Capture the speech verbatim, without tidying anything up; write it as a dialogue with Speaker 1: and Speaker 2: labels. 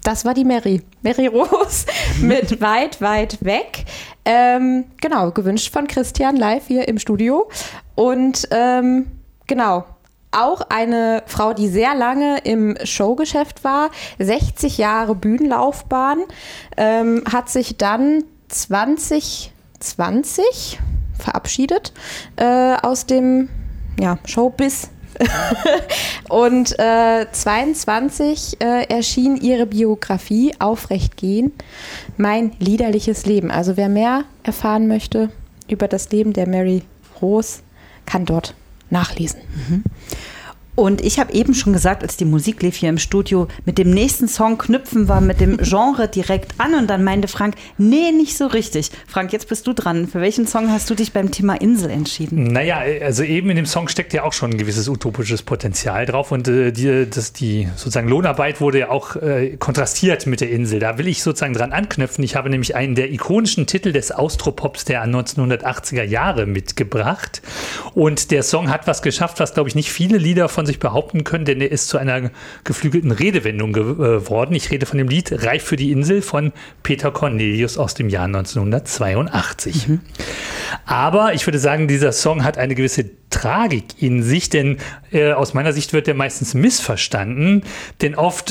Speaker 1: das war die Mary. Mary Rose mit Weit, weit weg. Ähm, genau, gewünscht von Christian live hier im Studio. Und ähm, genau, auch eine Frau, die sehr lange im Showgeschäft war, sechzig Jahre Bühnenlaufbahn, ähm, hat sich dann zwanzig zwanzig verabschiedet äh, aus dem ja, Showbiz. Und äh, zweiundzwanzig äh, erschien ihre Biografie Aufrecht gehen, mein liederliches Leben. Also wer mehr erfahren möchte über das Leben der Mary Rose, kann dort nachlesen.
Speaker 2: Mhm. Und ich habe eben schon gesagt, als die Musik lief hier im Studio, mit dem nächsten Song knüpfen wir mit dem Genre direkt an. Und dann meinte Frank, nee, nicht so richtig. Frank, jetzt bist du dran. Für welchen Song hast du dich beim Thema Insel entschieden?
Speaker 3: Naja, also eben in dem Song steckt ja auch schon ein gewisses utopisches Potenzial drauf. Und äh, die, das, die sozusagen Lohnarbeit wurde ja auch äh, kontrastiert mit der Insel. Da will ich sozusagen dran anknüpfen. Ich habe nämlich einen der ikonischen Titel des Austropops der neunzehnhundertachtziger Jahre mitgebracht. Und der Song hat was geschafft, was, glaube ich, nicht viele Lieder von sich behaupten können, denn er ist zu einer geflügelten Redewendung geworden. Ich rede von dem Lied Reif für die Insel von Peter Cornelius aus dem Jahr neunzehnhundertzweiundachtzig. Mhm. Aber ich würde sagen, dieser Song hat eine gewisse Tragik in sich, denn äh, aus meiner Sicht wird er meistens missverstanden, denn oft